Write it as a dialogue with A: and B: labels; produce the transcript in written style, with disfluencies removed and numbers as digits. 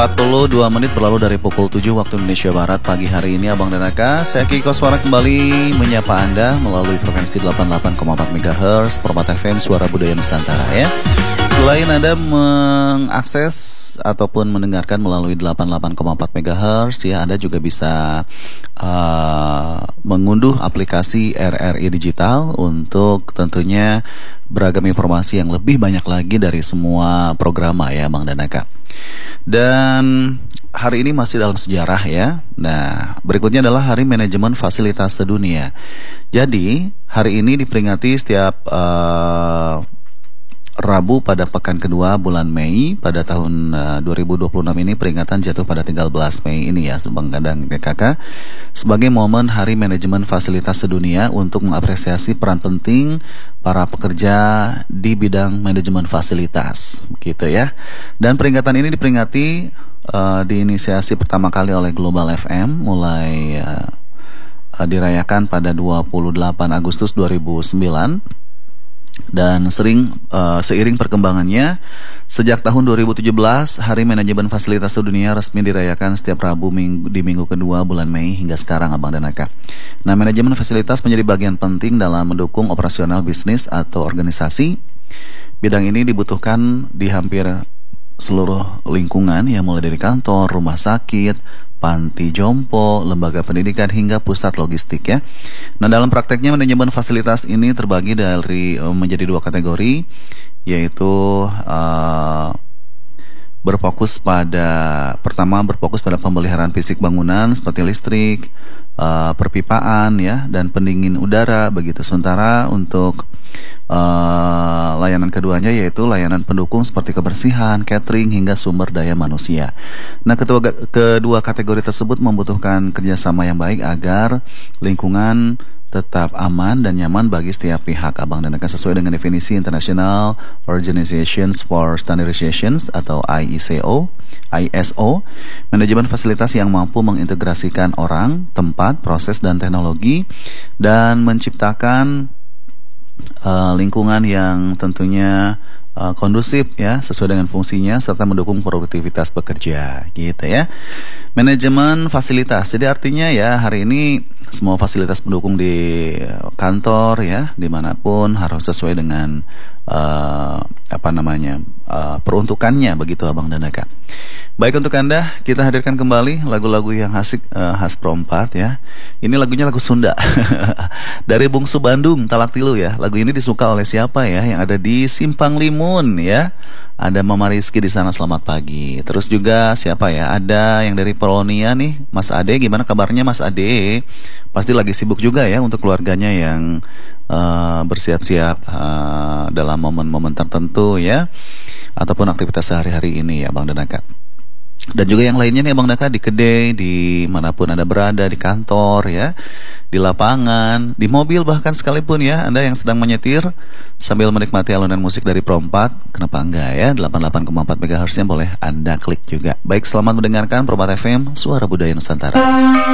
A: 42 menit berlalu dari pukul 7 waktu Indonesia Barat pagi hari ini, Abang dan Aka. Saya Ki Koswara kembali menyapa Anda melalui frekuensi 88,4 MHz Permata FM Suara Budaya Nusantara ya. Selain Anda mengakses ataupun mendengarkan melalui 88,4 MHz ya, Anda juga bisa mengunduh aplikasi RRI Digital untuk tentunya beragam informasi yang lebih banyak lagi dari semua program ya, Bang dan Aka. Dan hari ini masih dalam sejarah ya. Nah, berikutnya adalah Hari Manajemen Fasilitas Sedunia. Jadi, hari ini diperingati setiap Rabu pada pekan kedua bulan Mei pada tahun 2026 ini. Peringatan jatuh pada 13 Mei ini ya, Bang Kadang Kakak, sebagai momen Hari Manajemen Fasilitas Sedunia untuk mengapresiasi peran penting para pekerja di bidang manajemen fasilitas gitu ya. Dan peringatan ini diperingati diinisiasi pertama kali oleh Global FM mulai dirayakan pada 28 Agustus 2009. Dan seiring perkembangannya, sejak tahun 2017 Hari Manajemen Fasilitas Sedunia resmi dirayakan setiap Rabu di minggu kedua bulan Mei hingga sekarang, Abang dan Aka. Nah, manajemen fasilitas menjadi bagian penting dalam mendukung operasional bisnis atau organisasi. Bidang ini dibutuhkan di hampir seluruh lingkungan ya, mulai dari kantor, rumah sakit, panti jompo, lembaga pendidikan hingga pusat logistik ya. Nah, dalam prakteknya manajemen fasilitas ini terbagi menjadi dua kategori, yaitu berfokus pada pemeliharaan fisik bangunan seperti listrik, perpipaan ya, dan pendingin udara begitu. Sementara untuk layanan keduanya yaitu layanan pendukung seperti kebersihan, catering hingga sumber daya manusia. Nah, kedua kategori tersebut membutuhkan kerjasama yang baik agar lingkungan tetap aman dan nyaman bagi setiap pihak, Abang dan Aka, sesuai dengan definisi International Organizations for Standardization atau ISO. Manajemen fasilitas yang mampu mengintegrasikan orang, tempat, proses, dan teknologi dan menciptakan lingkungan yang tentunya kondusif ya, sesuai dengan fungsinya serta mendukung produktivitas pekerja gitu ya. Manajemen fasilitas, jadi artinya ya, hari ini semua fasilitas pendukung di kantor ya, dimanapun harus sesuai dengan peruntukannya begitu, Abang dan Aka. Baik, untuk Anda kita hadirkan kembali lagu-lagu yang khas Pro4 ya. Ini lagunya lagu Sunda dari Bungsu Bandung, Talak Tilu ya. Lagu ini disuka oleh siapa ya? Yang ada di Simpang Limun ya. Ada Mama Rizky di sana, selamat pagi. Terus juga siapa ya? Ada yang dari Polonia nih, Mas Ade. Gimana kabarnya Mas Ade? Pasti lagi sibuk juga ya untuk keluarganya yang bersiap-siap dalam momen-momen tertentu ya, ataupun aktivitas sehari-hari ini ya, Bang dan Aka. Dan juga yang lainnya nih, Bang Daka, di kedai, di manapun Anda berada, di kantor ya, di lapangan, di mobil bahkan sekalipun ya, Anda yang sedang menyetir sambil menikmati alunan musik dari Pro4, kenapa enggak ya, 88,4 MHz-nya boleh Anda klik juga. Baik, selamat mendengarkan Pro4 FM Suara Budaya Nusantara.